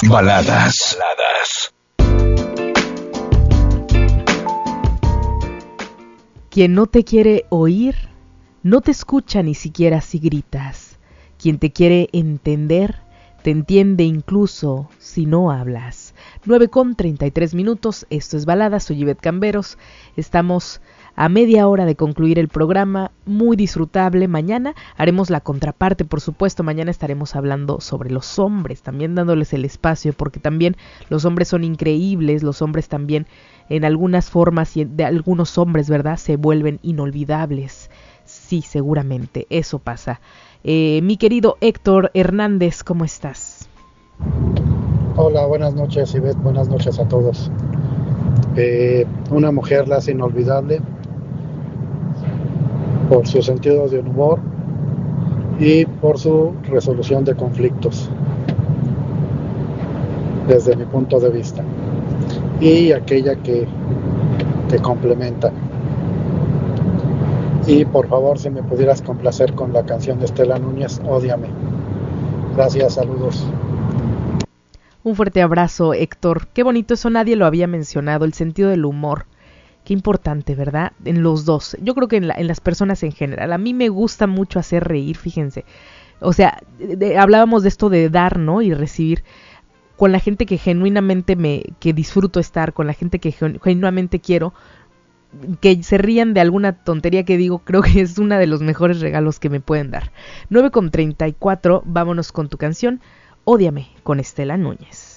Baladas. Quien no te quiere oír, no te escucha ni siquiera si gritas. Quien te quiere entender, te entiende incluso si no hablas. 9:33, esto es Baladas, soy Ivette Camberos. Estamos a media hora de concluir el programa, muy disfrutable. Mañana haremos la contraparte, por supuesto. Mañana estaremos hablando sobre los hombres, también dándoles el espacio, porque también los hombres son increíbles, los hombres también en algunas formas y de algunos hombres, ¿verdad?, se vuelven inolvidables. Sí, seguramente, eso pasa. Mi querido Héctor Hernández, ¿cómo estás? Hola, buenas noches, Ivette, buenas noches a todos. Una mujer la hace inolvidable por su sentido de humor y por su resolución de conflictos, desde mi punto de vista, y aquella que te complementa. Y por favor, si me pudieras complacer con la canción de Estela Núñez, Ódiame. Gracias, saludos. Un fuerte abrazo, Héctor. Qué bonito, eso nadie lo había mencionado, el sentido del humor. Qué importante, ¿verdad? En los dos. Yo creo que en las personas en general. A mí me gusta mucho hacer reír, fíjense. O sea, hablábamos de esto de dar, ¿no? Y recibir. Con la gente que genuinamente que disfruto estar, con la gente que genuinamente quiero, que se rían de alguna tontería que digo, creo que es uno de los mejores regalos que me pueden dar. 9:34, vámonos con tu canción, Ódiame, con Estela Núñez.